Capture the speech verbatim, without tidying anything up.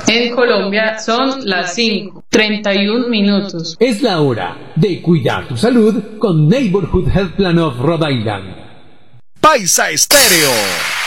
En Colombia son las cinco, treinta y un minutos. Es la hora de cuidar tu salud con Neighborhood Health Plan of Rhode Island. Paisa Estéreo.